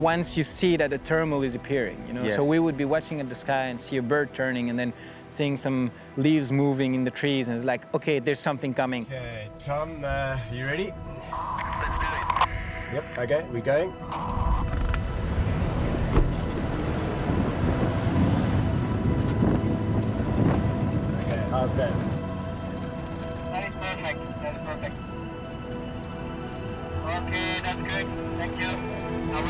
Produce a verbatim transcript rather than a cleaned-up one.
once you see that the thermal is appearing, you know. Yes. So we would be watching at the sky and see a bird turning and then seeing some leaves moving in the trees, and it's like, okay, there's something coming. Okay, Tom, uh, you ready? Let's do it. Yep, okay, we're going. Okay, half that. That is perfect. That is perfect. Okay, that's good. Thank you. I will